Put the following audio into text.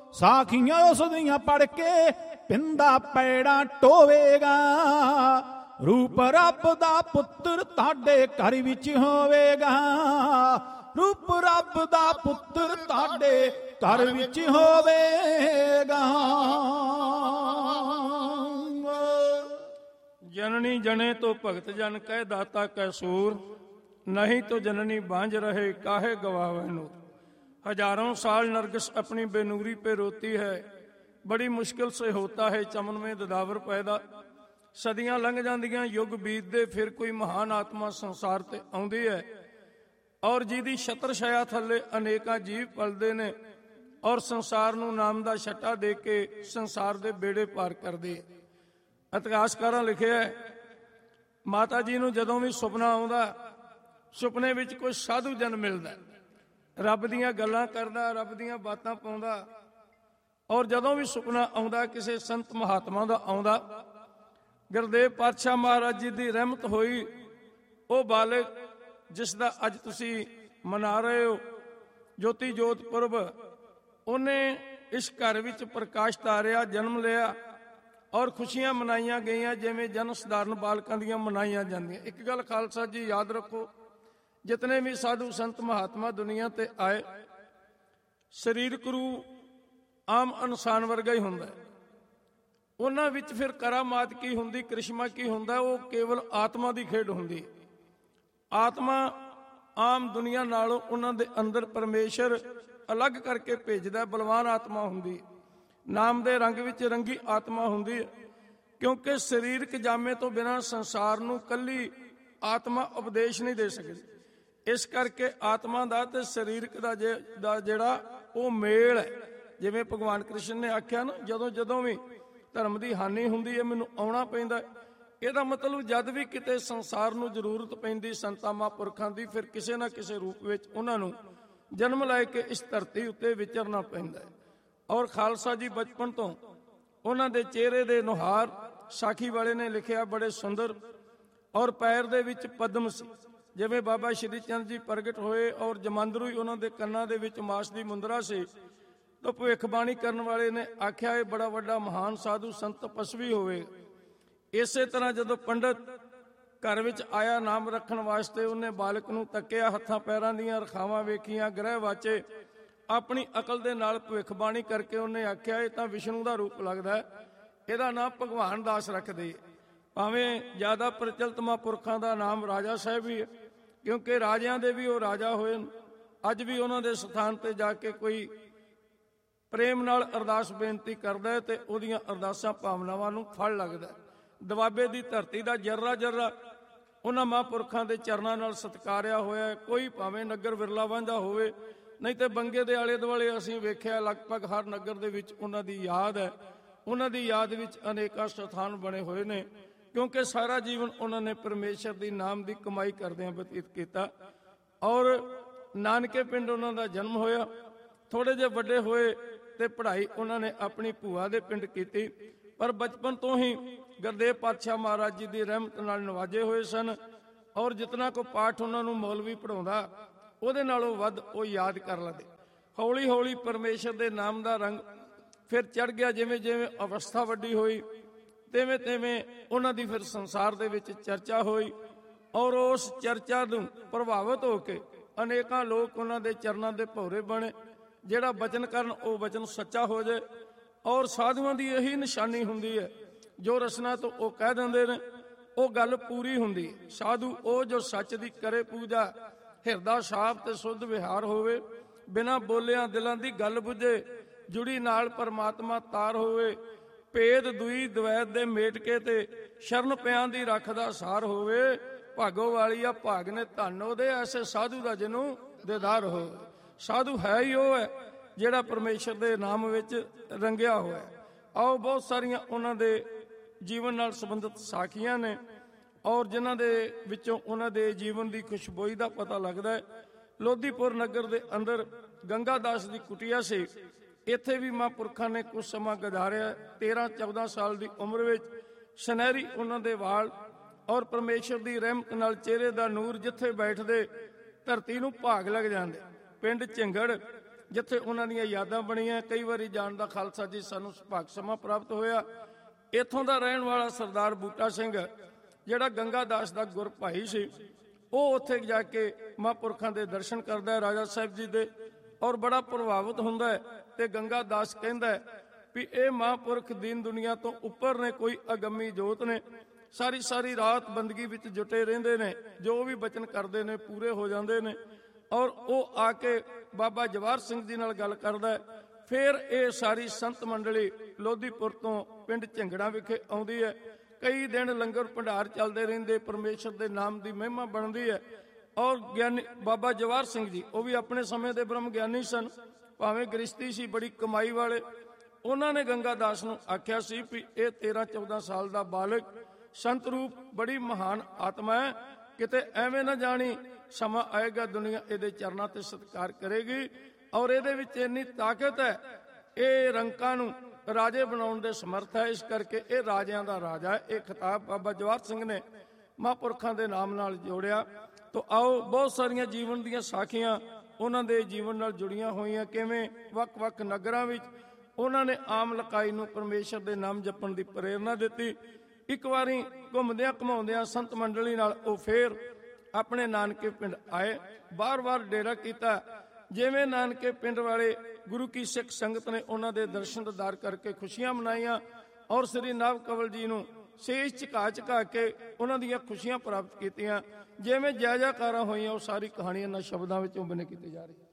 ਸਾਖੀਆਂ ਉਸ ਦੀਆਂ ਪੜ ਕੇ ਪਿੰਦਾ ਪੈੜਾਂ ਟੋਵੇਗਾ। ਰੂਪ ਰੱਬ ਦਾ ਪੁੱਤਰ ਤੁਹਾਡੇ ਘਰ ਵਿੱਚ ਹੋਵੇਗਾ। ਰੂਪ ਰੱਬ ਦਾ ਪੁੱਤਰ ਤੁਹਾਡੇ ਘਰ ਵਿੱਚ ਹੋਵੇਗਾ। जननी जने तो भगत जन कह दाता कै सूर, नहीं तो जननी बांझ रहे काहे गवावे नूर। हजारों साल नरगिस अपनी बेनूरी पे रोती है, बड़ी मुश्किल से होता है चमन में ददावर पैदा। सदियां लंघ जांदियां युग बीतदे फिर कोई महान आत्मा संसार ते आउंदी है, और जिहदी छत्र छाया थल्ले अनेकां जीव पलदे ने और संसार नूं नाम दा छट्टा दे के संसार दे बेड़े पार करदे। ਇਤਿਹਾਸਕਾਰਾਂ ਲਿਖਿਆ ਮਾਤਾ ਜੀ ਨੂੰ ਜਦੋਂ ਵੀ ਸੁਪਨਾ ਆਉਂਦਾ, ਸੁਪਨੇ ਵਿੱਚ ਕੋਈ ਸਾਧੂ ਜਨ ਮਿਲਦਾ, ਰੱਬ ਦੀਆਂ ਗੱਲਾਂ ਕਰਦਾ, ਰੱਬ ਦੀਆਂ ਬਾਤਾਂ ਪਾਉਂਦਾ। ਔਰ ਜਦੋਂ ਵੀ ਸੁਪਨਾ ਆਉਂਦਾ ਕਿਸੇ ਸੰਤ ਮਹਾਤਮਾ ਦਾ ਆਉਂਦਾ, ਗੁਰਦੇਵ ਪਾਤਸ਼ਾਹ ਮਹਾਰਾਜ ਜੀ ਦੀ ਰਹਿਮਤ ਹੋਈ ਉਹ ਬਾਲਕ ਜਿਸ ਦਾ ਅੱਜ ਤੁਸੀਂ ਮਨਾ ਰਹੇ ਹੋ ਜੋਤੀ ਜੋਤ ਪੁਰਬ, ਉਹਨੇ ਇਸ ਘਰ ਵਿੱਚ ਪ੍ਰਕਾਸ਼ ਤਾਰਿਆ, ਜਨਮ ਲਿਆ ਔਰ ਖੁਸ਼ੀਆਂ ਮਨਾਈਆਂ ਗਈਆਂ ਜਿਵੇਂ ਜਨ ਸਧਾਰਨ ਬਾਲਕਾਂ ਦੀਆਂ ਮਨਾਈਆਂ ਜਾਂਦੀਆਂ। ਇੱਕ ਗੱਲ ਖਾਲਸਾ ਜੀ ਯਾਦ ਰੱਖੋ, ਜਿਤਨੇ ਵੀ ਸਾਧੂ ਸੰਤ ਮਹਾਤਮਾ ਦੁਨੀਆ ਤੇ ਆਏ, ਸਰੀਰਕ ਰੂਪ ਆਮ ਇਨਸਾਨ ਵਰਗਾ ਹੀ ਹੁੰਦਾ। ਉਹਨਾਂ ਵਿੱਚ ਫਿਰ ਕਰਾਮਾਤ ਕੀ ਹੁੰਦੀ, ਕ੍ਰਿਸ਼ਮਾ ਕੀ ਹੁੰਦਾ, ਉਹ ਕੇਵਲ ਆਤਮਾ ਦੀ ਖੇਡ ਹੁੰਦੀ। ਆਤਮਾ ਆਮ ਦੁਨੀਆ ਨਾਲੋਂ ਉਹਨਾਂ ਦੇ ਅੰਦਰ ਪਰਮੇਸ਼ਰ ਅਲੱਗ ਕਰਕੇ ਭੇਜਦਾ, ਬਲਵਾਨ ਆਤਮਾ ਹੁੰਦੀ, ਨਾਮ ਦੇ ਰੰਗ ਵਿੱਚ ਰੰਗੀ ਆਤਮਾ ਹੁੰਦੀ ਹੈ। ਕਿਉਂਕਿ ਸਰੀਰਕ ਜਾਮੇ ਤੋਂ ਬਿਨਾਂ ਸੰਸਾਰ ਨੂੰ ਕੱਲੀ ਆਤਮਾ ਉਪਦੇਸ਼ ਨਹੀਂ ਦੇ ਸਕਦੀ। ਇਸ ਕਰਕੇ ਆਤਮਾ ਦਾ ਤੇ ਸਰੀਰਕ ਦਾ ਜਿਹੜਾ ਉਹ ਮੇਲ ਹੈ। ਜਿਵੇਂ ਭਗਵਾਨ ਕ੍ਰਿਸ਼ਨ ਨੇ ਆਖਿਆ ਨਾ, ਜਦੋਂ ਜਦੋਂ ਵੀ ਧਰਮ ਦੀ ਹਾਨੀ ਹੁੰਦੀ ਹੈ ਮੈਨੂੰ ਆਉਣਾ ਪੈਂਦਾ। ਇਹਦਾ ਮਤਲਬ ਜਦ ਵੀ ਕਿਤੇ ਸੰਸਾਰ ਨੂੰ ਜ਼ਰੂਰਤ ਪੈਂਦੀ ਸੰਤਾਂ ਮਹਾਂਪੁਰਖਾਂ ਦੀ, ਫਿਰ ਕਿਸੇ ਨਾ ਕਿਸੇ ਰੂਪ ਵਿੱਚ ਉਹਨਾਂ ਨੂੰ ਜਨਮ ਲੈ ਕੇ ਇਸ ਧਰਤੀ ਉੱਤੇ ਵਿਚਰਨਾ ਪੈਂਦਾ ਹੈ। ਔਰ ਖਾਲਸਾ ਜੀ ਬਚਪਨ ਤੋਂ ਉਹਨਾਂ ਦੇ ਚਿਹਰੇ ਦੇ ਨੁਹਾਰ ਸਾਖੀ ਵਾਲੇ ਨੇ ਲਿਖਿਆ ਬੜੇ ਸੁੰਦਰ, ਔਰ ਪੈਰ ਦੇ ਵਿੱਚ ਪਦਮ ਸੀ। ਜਿਵੇਂ ਬਾਬਾ ਸ਼੍ਰੀ ਚੰਦ ਜੀ ਪ੍ਰਗਟ ਹੋਏ ਔਰ ਜਮਾਂਦਰੂ ਹੀ ਉਹਨਾਂ ਦੇ ਕੰਨਾਂ ਦੇ ਵਿੱਚ ਮਾਸ ਦੀ ਮੁੰਦਰਾ ਸੀ, ਤਾਂ ਭਵਿੱਖਬਾਣੀ ਕਰਨ ਵਾਲੇ ਨੇ ਆਖਿਆ ਇਹ ਬੜਾ ਵੱਡਾ ਮਹਾਨ ਸਾਧੂ ਸੰਤ ਤਪਸਵੀ ਹੋਵੇ। ਇਸੇ ਤਰ੍ਹਾਂ ਜਦੋਂ ਪੰਡਤ ਘਰ ਵਿੱਚ ਆਇਆ ਨਾਮ ਰੱਖਣ ਵਾਸਤੇ, ਉਹਨੇ ਬਾਲਕ ਨੂੰ ਤੱਕਿਆ, ਹੱਥਾਂ ਪੈਰਾਂ ਦੀਆਂ ਰਖਾਵਾਂ ਵੇਖੀਆਂ, ਗ੍ਰਹਿ ਵਾਚੇ, ਆਪਣੀ ਅਕਲ ਦੇ ਨਾਲ ਭਵਿੱਖਬਾਣੀ ਕਰਕੇ ਉਹਨੇ ਆਖਿਆ ਇਹ ਤਾਂ ਵਿਸ਼ਨੂੰ ਦਾ ਰੂਪ ਲੱਗਦਾ, ਇਹਦਾ ਨਾਮ ਭਗਵਾਨ ਦਾਸ ਰੱਖਦੇ। ਭਾਵੇਂ ਜ਼ਿਆਦਾ ਪ੍ਰਚਲਿਤ ਮਹਾਂਪੁਰਖਾਂ ਦਾ ਨਾਮ ਰਾਜਾ ਸਾਹਿਬ ਹੀ ਹੈ, ਕਿਉਂਕਿ ਰਾਜਿਆਂ ਦੇ ਵੀ ਉਹ ਰਾਜਾ ਹੋਏ। ਅੱਜ ਵੀ ਉਹਨਾਂ ਦੇ ਸਥਾਨ ਤੇ ਜਾ ਕੇ ਕੋਈ ਪ੍ਰੇਮ ਨਾਲ ਅਰਦਾਸ ਬੇਨਤੀ ਕਰਦਾ ਹੈ ਤੇ ਉਹਦੀਆਂ ਅਰਦਾਸਾਂ ਭਾਵਨਾਵਾਂ ਨੂੰ ਫਲ ਲੱਗਦਾ। ਦੁਆਬੇ ਦੀ ਧਰਤੀ ਦਾ ਜਰਰਾ ਜਰਰਾ ਉਹਨਾਂ ਮਹਾਂਪੁਰਖਾਂ ਦੇ ਚਰਨਾਂ ਨਾਲ ਸਤਿਕਾਰਿਆ ਹੋਇਆ। ਕੋਈ ਭਾਵੇਂ ਨਗਰ ਵਿਰਲਾ ਵਾਂਝਾ ਹੋਵੇ, ਨਹੀਂ ਤੇ ਬੰਗੇ ਦੇ ਆਲੇ ਦੁਆਲੇ ਅਸੀਂ ਵੇਖਿਆ ਲਗਭਗ ਹਰ ਨਗਰ ਦੇ ਵਿੱਚ ਉਹਨਾਂ ਦੀ ਯਾਦ ਹੈ। ਉਹਨਾਂ ਦੀ ਯਾਦ ਵਿੱਚ ਅਨੇਕਾਂ ਸਥਾਨ ਬਣੇ ਹੋਏ ਨੇ, ਕਿਉਂਕਿ ਸਾਰਾ ਜੀਵਨ ਉਹਨਾਂ ਨੇ ਪਰਮੇਸ਼ਰ ਦੀ ਨਾਮ ਦੀ ਕਮਾਈ ਕਰਦਿਆਂ ਬਤੀਤ ਕੀਤਾ। ਔਰ ਨਾਨਕੇ ਪਿੰਡ ਉਹਨਾਂ ਦਾ ਜਨਮ ਹੋਇਆ। ਥੋੜੇ ਜਿਹੇ ਵੱਡੇ ਹੋਏ ਤੇ ਪੜ੍ਹਾਈ ਉਹਨਾਂ ਨੇ ਆਪਣੀ ਭੂਆ ਦੇ ਪਿੰਡ ਕੀਤੀ, ਪਰ ਬਚਪਨ ਤੋਂ ਹੀ ਗੁਰਦੇਵ ਪਾਤਸ਼ਾਹ ਮਹਾਰਾਜ ਜੀ ਦੀ ਰਹਿਮਤ ਨਾਲ ਨਵਾਜੇ ਹੋਏ ਸਨ। ਔਰ ਜਿਤਨਾ ਕੋ ਪਾਠ ਉਹਨਾਂ ਨੂੰ ਮੌਲਵੀ ਪੜ੍ਹਾਉਂਦਾ, ਉਹਦੇ ਨਾਲੋਂ ਵੱਧ ਉਹ ਯਾਦ ਕਰ ਲੈਂਦੇ। ਹੌਲੀ ਹੌਲੀ ਪਰਮੇਸ਼ਰ ਦੇ ਨਾਮ ਦਾ ਰੰਗ ਫਿਰ ਚੜ੍ਹ ਗਿਆ। ਜਿਵੇਂ ਜਿਵੇਂ ਅਵਸਥਾ ਵੱਡੀ ਹੋਈ, ਤਿਵੇਂ ਤਿਵੇਂ ਉਹਨਾਂ ਦੀ ਫਿਰ ਸੰਸਾਰ ਦੇ ਵਿੱਚ ਚਰਚਾ ਹੋਈ, ਔਰ ਉਸ ਚਰਚਾ ਨੂੰ ਪ੍ਰਭਾਵਿਤ ਹੋ ਕੇ ਅਨੇਕਾਂ ਲੋਕ ਉਹਨਾਂ ਦੇ ਚਰਨਾਂ ਦੇ ਭੌਰੇ ਬਣੇ। ਜਿਹੜਾ ਬਚਨ ਕਰਨ ਉਹ ਬਚਨ ਸੱਚਾ ਹੋ ਜਾਏ। ਔਰ ਸਾਧੂਆਂ ਦੀ ਇਹੀ ਨਿਸ਼ਾਨੀ ਹੁੰਦੀ ਹੈ, ਜੋ ਰਸਨਾ ਤੋਂ ਉਹ ਕਹਿ ਦਿੰਦੇ ਨੇ ਉਹ ਗੱਲ ਪੂਰੀ ਹੁੰਦੀ। ਸਾਧੂ ਉਹ ਜੋ ਸੱਚ ਦੀ ਕਰੇ ਪੂਜਾ, ਹਿਰਦਾ ਸਾਫ ਤੇ ਸੁੱਧ ਵਿਹਾਰ ਹੋਵੇ, ਬਿਨਾਂ ਬੋਲਿਆਂ ਦਿਲਾਂ ਦੀ ਗੱਲ ਬੁੱਝੇ, ਜੁੜੀ ਨਾਲ ਪਰਮਾਤਮਾ ਤਾਰ ਹੋਵੇ, ਭੇਦ ਦੁਈ ਦਵੈਤ ਦੇ ਮੇਟ ਕੇ ਤੇ ਸ਼ਰਨ ਪਿਆਂ ਦੀ ਰੱਖਦਾ ਸਾਰ ਹੋਵੇ। ਭਾਗੋ ਵਾਲੀਆ ਭਾਗ ਨੇ ਧਨ ਉਹਦੇ, ਐਸੇ ਸਾਧੂ ਦਾ ਜਿਹਨੂੰ ਦੀਦਾਰ ਹੋਵੇ। ਸਾਧੂ ਹੈ ਹੀ ਉਹ ਹੈ ਜਿਹੜਾ ਪਰਮੇਸ਼ਰ ਦੇ ਨਾਮ ਵਿੱਚ ਰੰਗਿਆ ਹੋਇਆ। ਆਓ ਬਹੁਤ ਸਾਰੀਆਂ ਉਹਨਾਂ ਦੇ ਜੀਵਨ ਨਾਲ ਸੰਬੰਧਿਤ ਸਾਖੀਆਂ ਨੇ, ਔਰ ਜਿਨ੍ਹਾਂ ਦੇ ਵਿੱਚੋਂ ਉਹਨਾਂ ਦੇ ਜੀਵਨ ਦੀ ਖੁਸ਼ਬੋਈ ਦਾ ਪਤਾ ਲੱਗਦਾ ਹੈ। ਲੋਧੀਪੁਰ ਨਗਰ ਦੇ ਅੰਦਰ ਗੰਗਾ ਦਾਸ ਦੀ ਕੁਟੀਆ ਸੀ। ਇੱਥੇ ਵੀ ਮਹਾਂਪੁਰਖਾਂ ਨੇ ਕੁਝ ਸਮਾਂ ਗੁਜ਼ਾਰਿਆ। 13-14 ਸਾਲ ਦੀ ਉਮਰ ਵਿੱਚ ਸੁਨਹਿਰੀ ਉਹਨਾਂ ਦੇ ਵਾਲ, ਔਰ ਪਰਮੇਸ਼ਰ ਦੀ ਰਹਿਮਤ ਨਾਲ ਚਿਹਰੇ ਦਾ ਨੂਰ, ਜਿੱਥੇ ਬੈਠਦੇ ਧਰਤੀ ਨੂੰ ਭਾਗ ਲੱਗ ਜਾਂਦੇ। ਪਿੰਡ ਝਿੰਗੜ ਜਿੱਥੇ ਉਹਨਾਂ ਦੀਆਂ ਯਾਦਾਂ ਬਣੀਆਂ। ਕਈ ਵਾਰੀ ਜਾਣ ਦਾ ਖਾਲਸਾ ਜੀ ਸਾਨੂੰ ਸੁਭਾਗ ਸਮਾਂ ਪ੍ਰਾਪਤ ਹੋਇਆ। ਇੱਥੋਂ ਦਾ ਰਹਿਣ ਵਾਲਾ ਸਰਦਾਰ ਬੂਟਾ ਸਿੰਘ, ਜਿਹੜਾ ਗੰਗਾ ਦਾਸ ਦਾ ਗੁਰ ਭਾਈ ਸੀ, ਉਹ ਉੱਥੇ ਜਾ ਕੇ ਮਹਾਂਪੁਰਖਾਂ ਦੇ ਦਰਸ਼ਨ ਕਰਦਾ ਹੈ, ਰਾਜਾ ਸਾਹਿਬ ਜੀ ਦੇ, ਔਰ ਬੜਾ ਪ੍ਰਭਾਵਿਤ ਹੁੰਦਾ ਹੈ। ਤੇ ਗੰਗਾ ਦਾਸ ਕਹਿੰਦਾ ਹੈ ਵੀ ਇਹ ਮਹਾਂਪੁਰਖ ਦੀਨ ਦੁਨੀਆ ਤੋਂ ਉੱਪਰ ਨੇ, ਕੋਈ ਅਗੰਮੀ ਜੋਤ ਨੇ। ਸਾਰੀ ਸਾਰੀ ਰਾਤ ਬੰਦਗੀ ਵਿੱਚ ਜੁਟੇ ਰਹਿੰਦੇ ਨੇ, ਜੋ ਵੀ ਬਚਨ ਕਰਦੇ ਨੇ ਪੂਰੇ ਹੋ ਜਾਂਦੇ ਨੇ। ਔਰ ਉਹ ਆ ਕੇ ਬਾਬਾ ਜਵਾਹਰ ਸਿੰਘ ਜੀ ਨਾਲ ਗੱਲ ਕਰਦਾ ਹੈ। ਫਿਰ ਇਹ ਸਾਰੀ ਸੰਤ ਮੰਡਲੀ ਲੋਧੀਪੁਰ ਤੋਂ ਪਿੰਡ ਝੰਗੜਾ ਵਿਖੇ ਆਉਂਦੀ ਹੈ। ਕਈ ਦਿਨ ਲੰਗਰ ਭੰਡਾਰ ਚੱਲਦੇ ਰਹਿੰਦੇ, ਪਰਮੇਸ਼ਰ ਦੇ ਨਾਮ ਦੀ ਮਹਿਮਾ ਬਣਦੀ ਹੈ। ਔਰ ਗਿਆਨੀ ਬਾਬਾ ਜਵਾਹਰ ਸਿੰਘ ਜੀ, ਉਹ ਵੀ ਆਪਣੇ ਸਮੇਂ ਦੇ ਬ੍ਰਹਮ ਗਿਆਨੀ ਸਨ, ਭਾਵੇਂ ਗ੍ਰਸਤੀ ਸੀ, ਬੜੀ ਕਮਾਈ ਵਾਲੇ। ਉਹਨਾਂ ਨੇ ਗੰਗਾ ਦਾਸ ਨੂੰ ਆਖਿਆ ਸੀ ਵੀ ਇਹ 13-14 ਸਾਲ ਦਾ ਬਾਲਕ ਸੰਤ ਰੂਪ ਬੜੀ ਮਹਾਨ ਆਤਮਾ ਹੈ, ਕਿਤੇ ਐਵੇਂ ਨਾ ਜਾਣੀ ਸਮਾਂ ਆਏਗਾ ਦੁਨੀਆ ਇਹਦੇ ਚਰਨਾਂ ਤੇ ਸਤਿਕਾਰ ਕਰੇਗੀ। ਔਰ ਇਹਦੇ ਵਿੱਚ ਇੰਨੀ ਤਾਕਤ ਹੈ, ਇਹ ਰੰਕਾਂ ਨੂੰ ਰਾਜੇ ਬਣਾਉਣ ਦੇ ਸਮਰਥ ਹੈ। ਇਸ ਕਰਕੇ ਇਹ ਰਾਜਿਆਂ ਦਾ ਰਾਜਾ ਹੈ। ਇਹ ਖਿਤਾਬ ਬਾਬਾ ਜਵਾਹਰ ਸਿੰਘ ਨੇ ਮਹਾਂਪੁਰਖਾਂ ਦੇ ਨਾਮ ਨਾਲ ਜੋੜਿਆ। ਤਾਂ ਆਓ ਬਹੁਤ ਸਾਰੀਆਂ ਜੀਵਨ ਦੀਆਂ ਸਾਖੀਆਂ ਉਹਨਾਂ ਦੇ ਜੀਵਨ ਨਾਲ ਜੁੜੀਆਂ ਹੋਈਆਂ। ਕਿਵੇਂ ਵੱਖ-ਵੱਖ ਨਗਰਾਂ ਵਿੱਚ ਉਹਨਾਂ ਨੇ ਆਮ ਲਕਾਈ ਨੂੰ ਪਰਮੇਸ਼ਰ ਦੇ ਨਾਮ ਜਪਣ ਦੀ ਪ੍ਰੇਰਨਾ ਦਿੱਤੀ। ਇੱਕ ਵਾਰੀ ਘੁੰਮਦਿਆਂ ਘਮਾਉਂਦਿਆਂ ਸੰਤ ਮੰਡਲੀ ਨਾਲ ਉਹ ਫੇਰ ਆਪਣੇ ਨਾਨਕੇ ਪਿੰਡ ਆਏ। ਬਾਰ-ਬਾਰ ਡੇਰਾ ਕੀਤਾ। ਜਿਵੇਂ ਨਾਨਕੇ ਪਿੰਡ ਵਾਲੇ ਗੁਰੂ ਕੀ ਸਿੱਖ ਸੰਗਤ ਨੇ ਉਹਨਾਂ ਦੇ ਦਰਸ਼ਨ ਦੀਦਾਰ ਕਰਕੇ ਖੁਸ਼ੀਆਂ ਮਨਾਈਆਂ, ਔਰ ਸ੍ਰੀ ਨਵ ਕੰਵਲ ਜੀ ਨੂੰ ਸੇਜ ਝੁਕਾ ਕੇ ਉਹਨਾਂ ਦੀਆਂ ਖੁਸ਼ੀਆਂ ਪ੍ਰਾਪਤ ਕੀਤੀਆਂ। ਜਿਵੇਂ ਜੈ ਜੈਕਾਰਾਂ ਹੋਈਆਂ, ਉਹ ਸਾਰੀ ਕਹਾਣੀ ਇਹਨਾਂ ਸ਼ਬਦਾਂ ਵਿੱਚ ਉਬਨੇ ਕੀਤੀ ਜਾ ਰਹੀ ਹੈ।